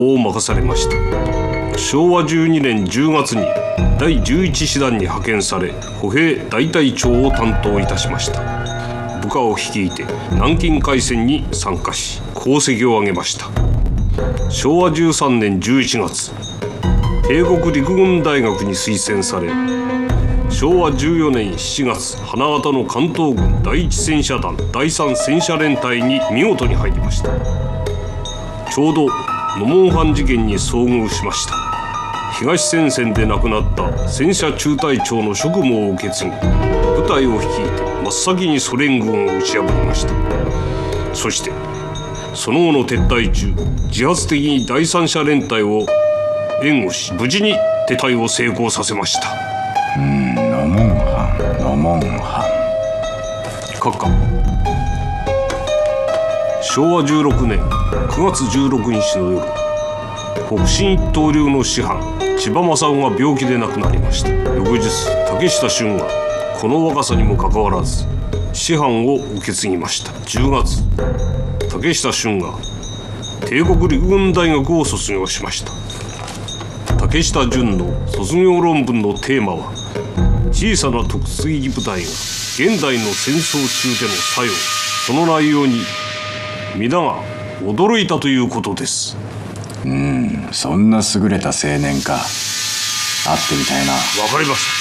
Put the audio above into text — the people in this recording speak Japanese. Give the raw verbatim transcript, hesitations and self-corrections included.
を任されました。しょうわじゅうにねんじゅうがつにだいじゅういち師団に派遣され、歩兵大隊長を担当いたしました。部下を率いて南京海戦に参加し、功績を挙げました。しょうわじゅうさんねんじゅういちがつ、帝国陸軍大学に推薦され、しょうわじゅうよねんしちがつ、花形の関東軍だいいち戦車団だいさん戦車連隊に見事に入りました。ちょうどノモンハン事件に遭遇しました。東戦線で亡くなった戦車中隊長の職務を受け継ぎ、部隊を率いて真っ先にソ連軍を打ち破りました。そしてその後の撤退中、自発的にだいさん車連隊を援護し、無事に撤退を成功させました。 うーん、ノモンハン、ノモンハン。閣下、しょうわじゅうろくねんくがつじゅうろくにちの夜、北進一刀流の師範千葉正夫が病気で亡くなりました。翌日、竹下俊がこの若さにもかかわらず師範を受け継ぎました。じゅうがつ、竹下俊が帝国陸軍大学を卒業しました。竹下淳の卒業論文のテーマは、小さな突撃部隊が現代の戦争中での作用、その内容に皆が驚いたということです。 うーん、そんな優れた青年か。会ってみたいな。 わかりました。